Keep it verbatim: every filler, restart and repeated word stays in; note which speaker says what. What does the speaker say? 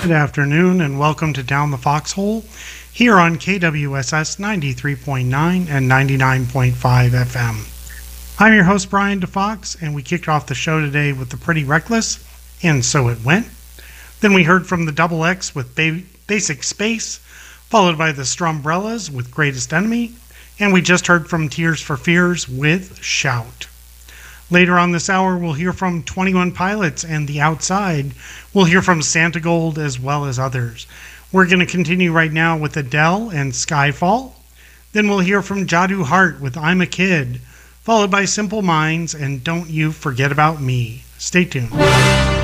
Speaker 1: Good afternoon and welcome to Down the Foxhole here on K W S S ninety-three point nine and ninety-nine point five F M. I'm your host Brian DeFox, and we kicked off the show today with the Pretty Reckless and So It Went. Then we heard from the Double X with ba- Basic Space, followed by the Strumbrellas with Greatest Enemy, and we just heard from Tears for Fears with Shout. Later on this hour, we'll hear from twenty-one Pilots and The Outside. We'll hear from Santa Gold as well as others. We're going to continue right now with Adele and Skyfall. Then we'll hear from Jadu Heart with I'm a Kid, followed by Simple Minds and Don't You Forget About Me. Stay tuned.